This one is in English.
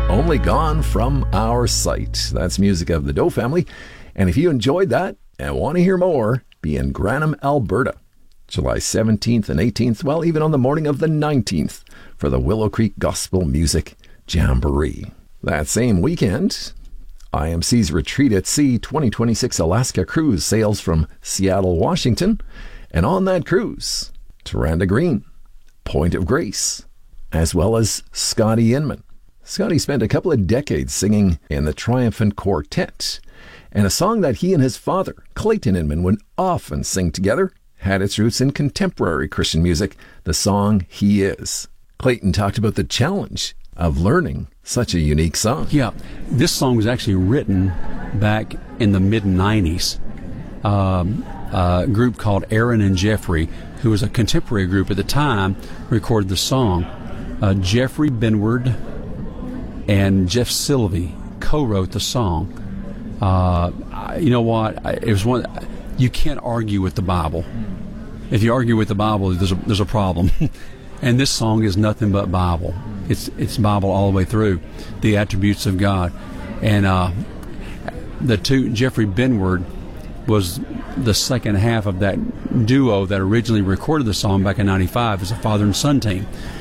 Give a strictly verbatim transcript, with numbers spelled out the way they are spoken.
Only Gone From Our Sight. That's music of the Doe Family. And if you enjoyed that and want to hear more, be in Granham, Alberta, July seventeenth and eighteenth, well, even on the morning of the nineteenth, for the Willow Creek Gospel Music Jamboree. That same weekend, I M C's Retreat at Sea twenty twenty-six Alaska Cruise sails from Seattle, Washington, and on that cruise, Taranda Green, Point of Grace, as well as Scotty Inman. Scotty spent a couple of decades singing in the Triumphant Quartet, and a song that he and his father, Clayton Inman, would often sing together had its roots in contemporary Christian music, the song He Is. Clayton talked about the challenge of learning such a unique song. Yeah, this song was actually written back in the mid nineties. Um, a group called Aaron and Jeffrey, who was a contemporary group at the time, recorded the song. Uh, Jeffrey Benward and Jeff Silvey co-wrote the song. Uh, you know what? It was one. You can't argue with the Bible. If you argue with the Bible, there's a, there's a problem. And this song is nothing but Bible. It's it's Bible all the way through, the attributes of God. And uh, the two, Jeffrey Benward was the second half of that duo that originally recorded the song back in ninety-five as a father and son team.